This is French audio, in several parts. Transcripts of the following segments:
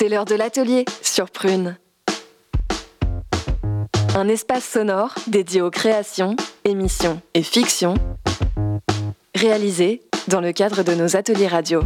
C'est l'heure de l'atelier sur Prune. Un espace sonore dédié aux créations, émissions et fictions réalisées dans le cadre de nos ateliers radio.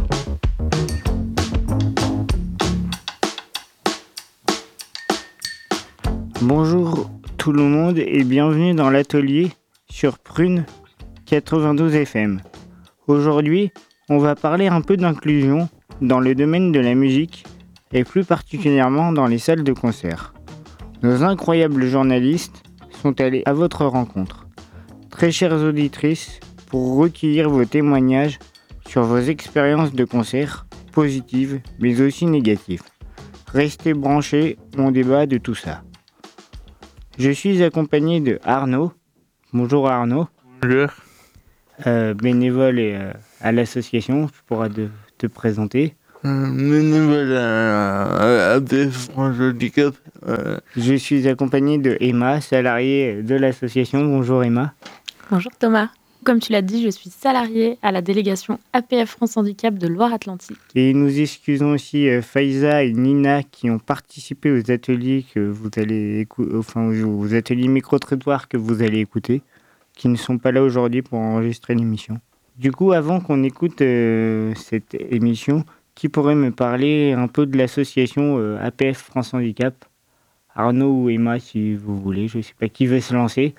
Bonjour tout le monde et bienvenue dans l'atelier sur Prune 92 FM. Aujourd'hui, on va parler un peu d'inclusion dans le domaine de la musique et plus particulièrement dans les salles de concert. Nos incroyables journalistes sont allés à votre rencontre. Très chères auditrices, pour recueillir vos témoignages sur vos expériences de concert, positives mais aussi négatives. Restez branchés, on débat de tout ça. Je suis accompagné de Arnaud. Bonjour Arnaud. Bonjour. Bénévole à l'association, tu pourras te présenter. Bénévole à APF France Handicap. Je suis accompagné de Emma, salariée de l'association. Bonjour Emma. Bonjour Thomas. Comme tu l'as dit, je suis salariée à la délégation APF France Handicap de Loire-Atlantique. Et nous excusons aussi Faiza et Nina qui ont participé aux ateliers que vous allez aux ateliers micro-trottoirs que vous allez écouter, qui ne sont pas là aujourd'hui pour enregistrer l'émission. Du coup, avant qu'on écoute cette émission, qui pourrait me parler un peu de l'association APF France Handicap? Arnaud ou Emma, si vous voulez, je ne sais pas qui veut se lancer.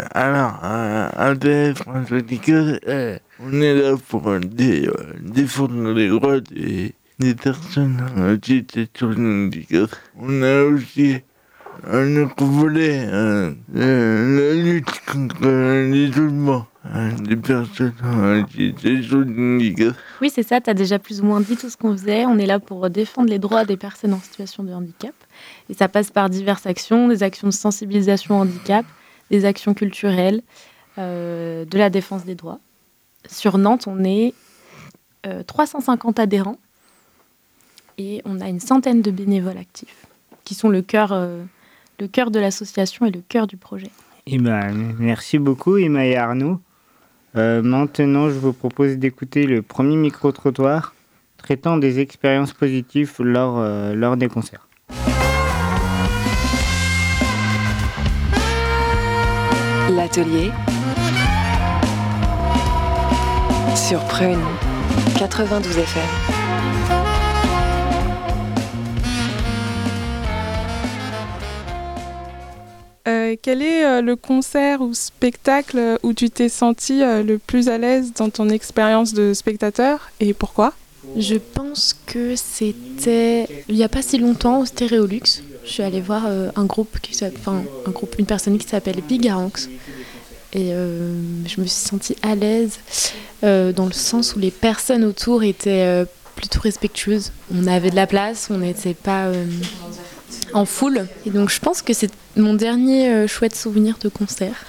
APF France Handicap, on est là pour défendre les droits des personnes en situation de handicap. On a aussi un autre volet, la lutte contre l'isolement des personnes en situation de handicap. Oui, c'est ça, tu as déjà plus ou moins dit tout ce qu'on faisait. On est là pour défendre les droits des personnes en situation de handicap. Et ça passe par diverses actions, des actions de sensibilisation au handicap, des actions culturelles, de la défense des droits. Sur Nantes, on est 350 adhérents et on a une centaine de bénévoles actifs qui sont le cœur de l'association et le cœur du projet. Eh ben, merci beaucoup Emma et Arnaud. Maintenant, je vous propose d'écouter le premier micro-trottoir traitant des expériences positives lors des concerts. L'atelier sur Prune 92 FM. Quel est le concert ou spectacle où tu t'es senti le plus à l'aise dans ton expérience de spectateur et pourquoi ? Je pense que c'était il n'y a pas si longtemps au Stéréolux. Je suis allée voir une personne qui s'appelle Bigaranx. Et je me suis sentie à l'aise dans le sens où les personnes autour étaient plutôt respectueuses. On avait de la place, on n'était pas en foule. Et donc je pense que c'est mon dernier chouette souvenir de concert.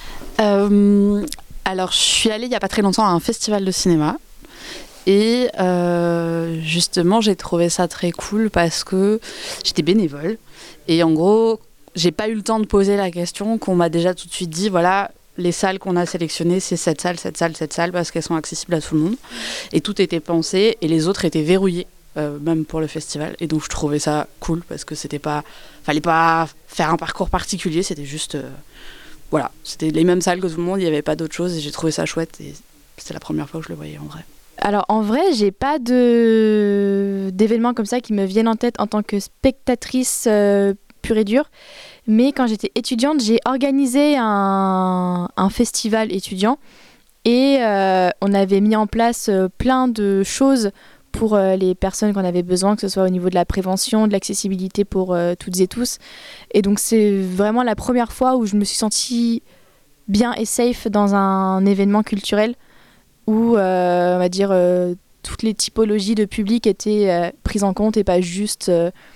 Alors je suis allée il n'y a pas très longtemps à un festival de cinéma. Et justement, j'ai trouvé ça très cool parce que j'étais bénévole. Et en gros, j'ai pas eu le temps de poser la question qu'on m'a déjà tout de suite dit, voilà, les salles qu'on a sélectionnées, c'est cette salle, parce qu'elles sont accessibles à tout le monde. Et tout était pensé et les autres étaient verrouillés, même pour le festival. Et donc, je trouvais ça cool parce que fallait pas faire un parcours particulier, c'était juste, c'était les mêmes salles que tout le monde, il n'y avait pas d'autre chose et j'ai trouvé ça chouette et c'était la première fois que je le voyais en vrai. Alors en vrai, j'ai pas d'événements comme ça qui me viennent en tête en tant que spectatrice pure et dure. Mais quand j'étais étudiante, j'ai organisé un festival étudiant et on avait mis en place plein de choses pour les personnes qu'on avait besoin, que ce soit au niveau de la prévention, de l'accessibilité pour toutes et tous. Et donc c'est vraiment la première fois où je me suis sentie bien et safe dans un événement culturel où, on va dire, toutes les typologies de public étaient prises en compte et pas juste,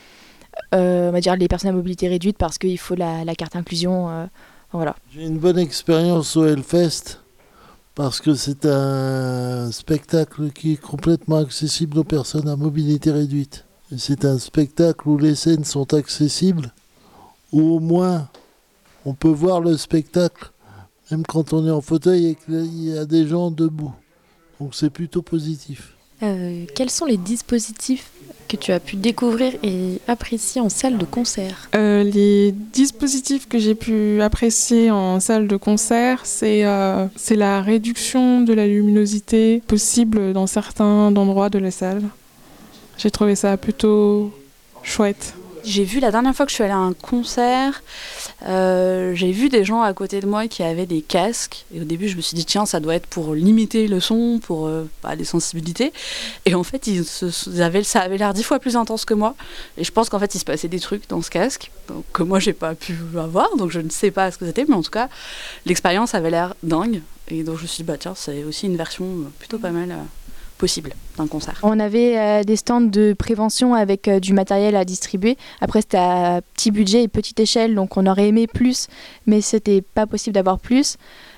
on va dire, les personnes à mobilité réduite parce qu'il faut la carte inclusion. Voilà. J'ai une bonne expérience au Hellfest parce que c'est un spectacle qui est complètement accessible aux personnes à mobilité réduite. Et c'est un spectacle où les scènes sont accessibles, où au moins on peut voir le spectacle même quand on est en fauteuil et qu'il y a des gens debout. Donc c'est plutôt positif. Quels sont les dispositifs que tu as pu découvrir et apprécier en salle de concert ? Les dispositifs que j'ai pu apprécier en salle de concert, c'est la réduction de la luminosité possible dans certains endroits de la salle. J'ai trouvé ça plutôt chouette. J'ai vu la dernière fois que je suis allée à un concert, j'ai vu des gens à côté de moi qui avaient des casques. Et au début, je me suis dit, tiens, ça doit être pour limiter le son, pour les sensibilités. Et en fait, ça avait l'air 10 fois plus intense que moi. Et je pense qu'en fait, il se passait des trucs dans ce casque que moi, j'ai pas pu avoir. Donc, je ne sais pas ce que c'était. Mais en tout cas, l'expérience avait l'air dingue. Et donc, je me suis dit, bah tiens, c'est aussi une version plutôt pas mal possible d'un concert. On avait des stands de prévention avec du matériel à distribuer. Après, c'était à petit budget et petite échelle, donc on aurait aimé plus, mais c'était pas possible d'avoir plus.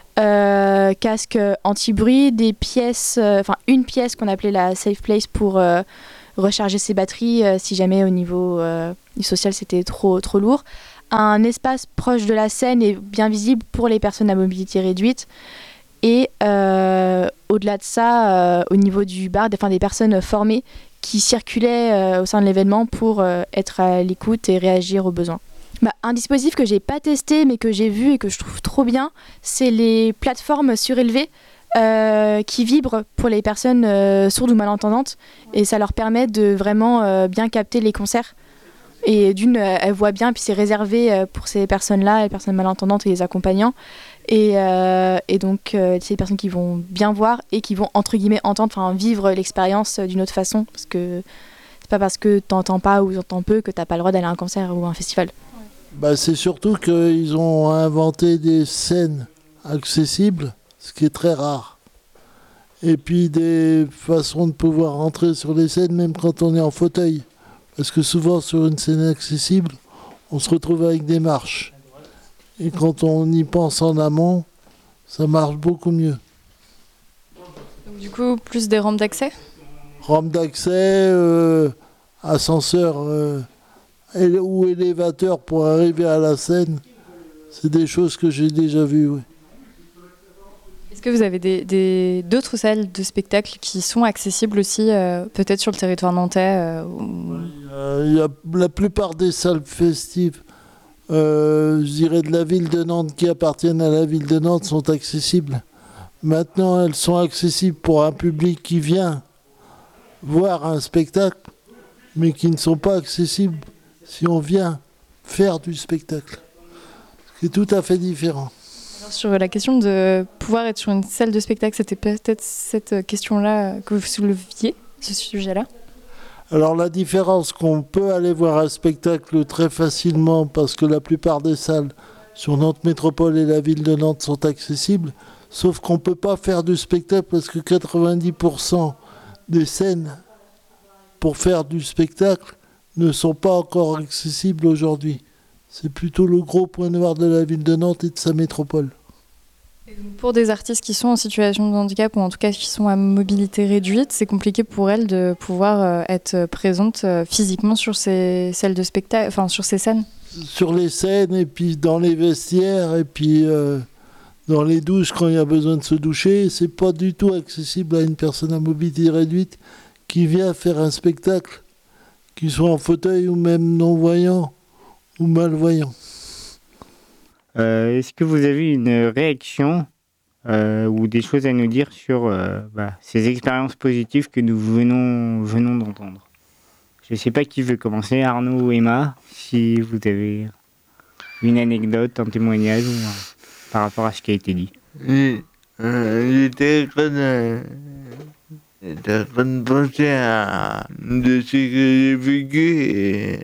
Casque anti-bruit, des pièces, une pièce qu'on appelait la safe place pour recharger ses batteries si jamais au niveau social c'était trop lourd. Un espace proche de la scène et bien visible pour les personnes à mobilité réduite. Et au-delà de ça, au niveau du bar, des personnes formées qui circulaient au sein de l'événement pour être à l'écoute et réagir aux besoins. Un dispositif que j'ai pas testé mais que j'ai vu et que je trouve trop bien, c'est les plateformes surélevées qui vibrent pour les personnes sourdes ou malentendantes. Et ça leur permet de vraiment bien capter les concerts. Et elles voient bien, puis c'est réservé pour ces personnes-là, les personnes malentendantes et les accompagnants. Et donc, c'est des personnes qui vont bien voir et qui vont, entre guillemets, entendre, vivre l'expérience d'une autre façon. Parce que c'est pas parce que t'entends pas ou t'entends peu que t'as pas le droit d'aller à un concert ou à un festival. C'est surtout qu'ils ont inventé des scènes accessibles, ce qui est très rare. Et puis des façons de pouvoir rentrer sur les scènes, même quand on est en fauteuil. Parce que souvent, sur une scène accessible, on se retrouve avec des marches. Et quand on y pense en amont, ça marche beaucoup mieux. Donc, du coup, plus des rampes d'accès ? Rampes d'accès, ascenseur ou élévateur pour arriver à la scène, c'est des choses que j'ai déjà vues. Oui. Est-ce que vous avez d'autres salles de spectacle qui sont accessibles aussi, peut-être sur le territoire nantais Il y a la plupart des salles festives, je dirais de la ville de Nantes, qui appartiennent à la ville de Nantes, sont accessibles. Maintenant, elles sont accessibles pour un public qui vient voir un spectacle, mais qui ne sont pas accessibles si on vient faire du spectacle. C'est tout à fait différent. Alors, sur la question de pouvoir être sur une salle de spectacle, c'était peut-être cette question-là que vous souleviez, ce sujet-là ? Alors la différence, qu'on peut aller voir un spectacle très facilement parce que la plupart des salles sur Nantes Métropole et la ville de Nantes sont accessibles, sauf qu'on ne peut pas faire du spectacle parce que 90% des scènes pour faire du spectacle ne sont pas encore accessibles aujourd'hui. C'est plutôt le gros point noir de la ville de Nantes et de sa métropole. Pour des artistes qui sont en situation de handicap ou en tout cas qui sont à mobilité réduite, c'est compliqué pour elles de pouvoir être présentes physiquement sur ces salles de spectacle, sur ces scènes. Sur les scènes et puis dans les vestiaires et puis dans les douches quand il y a besoin de se doucher, c'est pas du tout accessible à une personne à mobilité réduite qui vient faire un spectacle, qu'il soit en fauteuil ou même non-voyant ou malvoyant. Est-ce que vous avez une réaction ou des choses à nous dire sur ces expériences positives que nous venons d'entendre ? Je ne sais pas qui veut commencer, Arnaud ou Emma, si vous avez une anecdote, un témoignage par rapport à ce qui a été dit. J'étais en train de penser à de ce que j'ai vécu et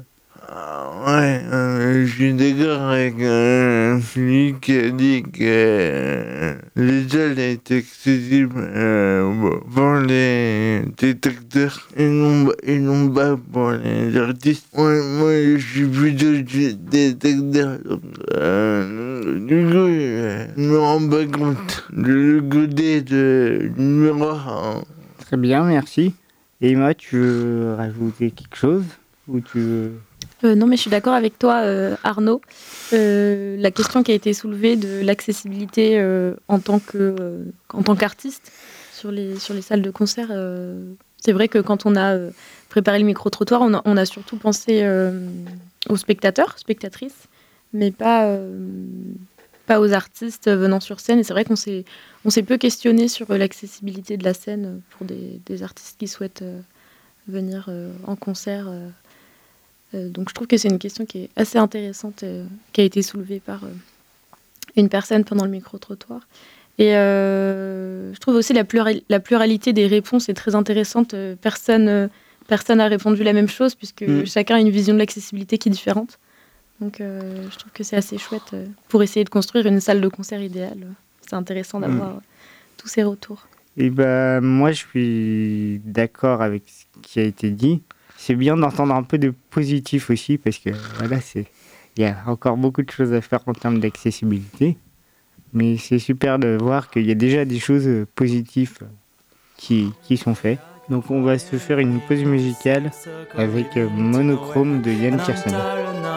je suis d'accord avec celui qui a dit que les salles étaient accessibles pour les détecteurs et non pas pour les artistes. Moi, je suis plutôt détecteur, donc du coup, je me rends pas compte de côté du miroir. Très bien, merci. Emma, tu veux rajouter quelque chose ou tu veux... Non, mais je suis d'accord avec toi, Arnaud. La question qui a été soulevée de l'accessibilité en tant qu'artiste sur les salles de concert. C'est vrai que quand on a préparé le micro-trottoir, on a surtout pensé aux spectateurs, spectatrices, mais pas aux artistes venant sur scène. Et c'est vrai qu'on s'est peu questionné sur l'accessibilité de la scène pour des artistes qui souhaitent venir en concert. Donc je trouve que c'est une question qui est assez intéressante, qui a été soulevée par une personne pendant le micro-trottoir. Et je trouve aussi la pluralité des réponses est très intéressante. Personne n'a répondu la même chose, puisque chacun a une vision de l'accessibilité qui est différente. Donc je trouve que c'est assez chouette pour essayer de construire une salle de concert idéale. C'est intéressant d'avoir tous ces retours. Et moi, je suis d'accord avec ce qui a été dit. C'est bien d'entendre un peu de positif aussi, parce que voilà, il y a encore beaucoup de choses à faire en termes d'accessibilité. Mais c'est super de voir qu'il y a déjà des choses positives qui sont faites. Donc on va se faire une pause musicale avec Monochrome de Yann Tiersen.